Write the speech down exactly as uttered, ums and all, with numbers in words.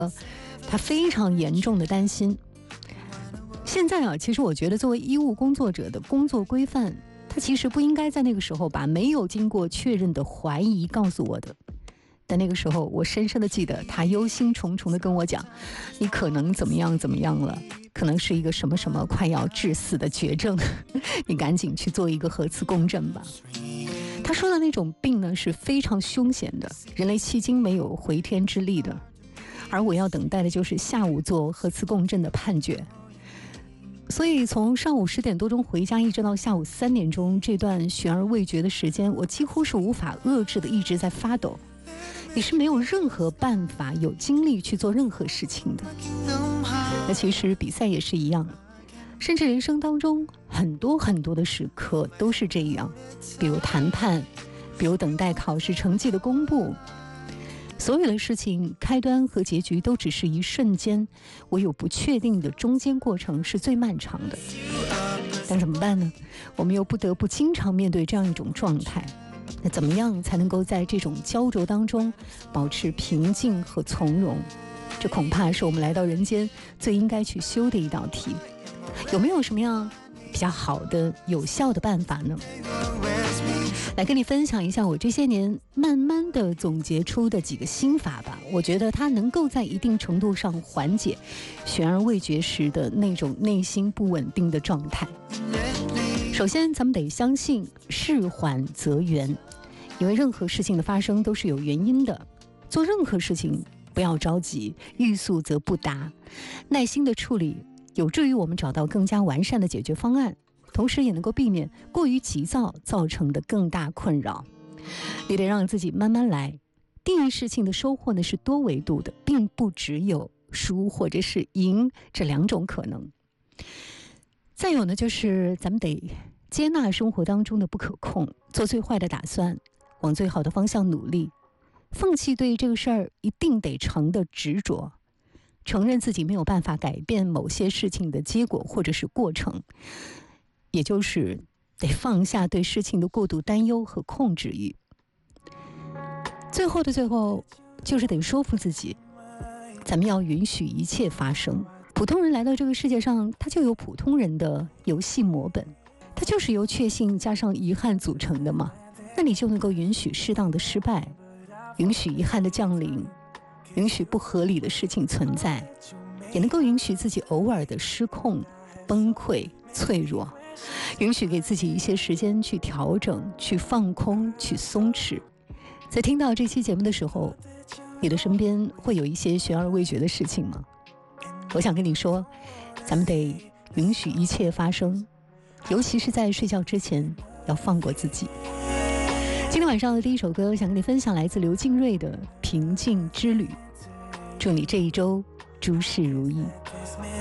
他非常严重的担心。现在啊，其实我觉得作为医务工作者的工作规范，他其实不应该在那个时候把没有经过确认的怀疑告诉我的。但那个时候我深深的记得他忧心忡忡的跟我讲，你可能怎么样怎么样了，可能是一个什么什么快要致死的绝症，你赶紧去做一个核磁共振吧。他说的那种病呢是非常凶险的，人类迄今没有回天之力的，而我要等待的就是下午做核磁共振的判决。所以从上午十点多钟回家一直到下午三点钟这段悬而未决的时间，我几乎是无法遏制的一直在发抖，你是没有任何办法有精力去做任何事情的。那其实比赛也是一样，甚至人生当中很多很多的时刻都是这样，比如谈判，比如等待考试成绩的公布，所有的事情开端和结局都只是一瞬间，唯有不确定的中间过程是最漫长的。但怎么办呢？我们又不得不经常面对这样一种状态。那怎么样才能够在这种焦灼当中保持平静和从容？这恐怕是我们来到人间最应该去修的一道题。有没有什么样比较好的有效的办法呢？来跟你分享一下我这些年慢慢的总结出的几个心法吧。我觉得它能够在一定程度上缓解悬而未决时的那种内心不稳定的状态。首先咱们得相信事缓则圆，因为任何事情的发生都是有原因的。做任何事情不要着急，欲速则不达，耐心的处理有助于我们找到更加完善的解决方案，同时也能够避免过于急躁造成的更大困扰。你得让自己慢慢来。定义事情的收获呢是多维度的，并不只有输或者是赢这两种可能。再有呢，就是咱们得接纳生活当中的不可控，做最坏的打算，往最好的方向努力，放弃对这个事儿一定得成的执着，承认自己没有办法改变某些事情的结果或者是过程，也就是得放下对事情的过度担忧和控制欲。最后的最后，就是得说服自己，咱们要允许一切发生。普通人来到这个世界上，他就有普通人的游戏模本，它就是由确信加上遗憾组成的嘛。那你就能够允许适当的失败，允许遗憾的降临，允许不合理的事情存在，也能够允许自己偶尔的失控、崩溃、脆弱，允许给自己一些时间去调整、去放空、去松弛。在听到这期节目的时候，你的身边会有一些悬而未决的事情吗？我想跟你说，咱们得允许一切发生，尤其是在睡觉之前要放过自己。今天晚上的第一首歌想跟你分享来自刘静瑞的《平静之旅》，祝你这一周诸事如意。